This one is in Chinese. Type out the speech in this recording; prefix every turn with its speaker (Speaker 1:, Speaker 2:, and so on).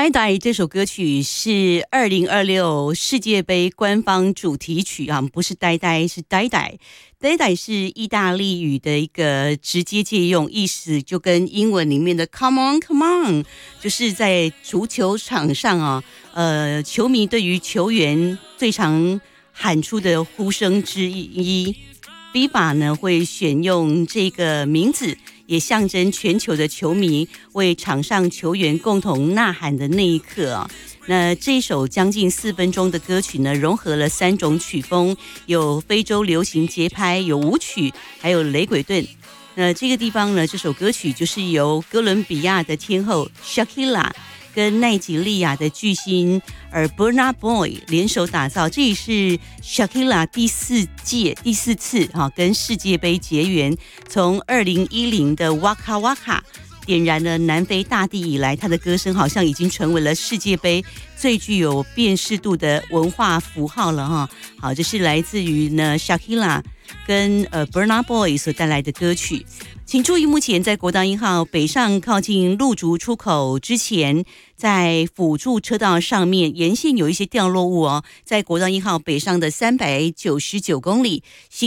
Speaker 1: Die Die 这首歌曲是2026世界杯官方主题曲啊，不是呆呆，是 Die Die。Die Die 是意大利语的一个直接借用，意思就跟英文里面的 Come on Come on， 就是在足球场上啊，球迷对于球员最常喊出的呼声之一。FIFA 呢会选用这个名字，也象征全球的球迷为场上球员共同呐喊的那一刻啊。那这首将近4分钟的歌曲呢，融合了3种曲风，有非洲流行节拍，有舞曲，还有雷鬼顿。那这个地方呢，这首歌曲就是由哥伦比亚的天后 Shakira 跟奈及利亚的巨星Burna Boy 联手打造，这也是 Shakira 第4次跟世界杯结缘。从2010的 Waka Waka 点燃了南非大地以来，他的歌声好像已经成为了世界杯最具有辨识度的文化符号了哈。好，这是来自于呢 Shakira 跟Burna Boy 所带来的歌曲。请注意，目前在国道1号北上靠近路竹出口之前，在辅助车道上面沿线有一些掉落物哦，在国道1号北上的399公里。